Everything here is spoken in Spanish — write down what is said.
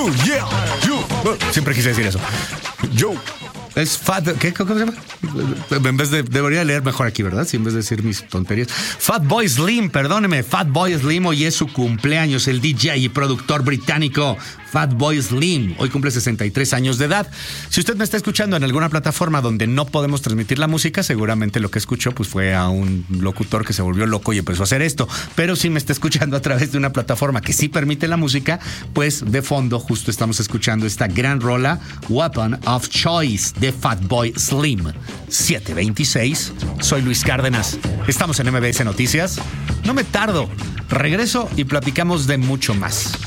Oh, yeah, you. Siempre quise decir eso. Yo. Es Fat... ¿Cómo se llama? En vez de... Debería leer mejor aquí, ¿verdad? Si en vez de decir mis tonterías. Fatboy Slim, perdóneme. Fatboy Slim, hoy es su cumpleaños. El DJ y productor británico Fatboy Slim. Hoy cumple 63 años de edad. Si usted me está escuchando en alguna plataforma donde no podemos transmitir la música, seguramente lo que escuchó pues fue a un locutor que se volvió loco y empezó a hacer esto. Pero si me está escuchando a través de una plataforma que sí permite la música, pues de fondo justo estamos escuchando esta gran rola, Weapon of Choice, de Fatboy Slim. 7:26. Soy Luis Cárdenas. Estamos en MBS Noticias. No me tardo. Regreso y platicamos de mucho más.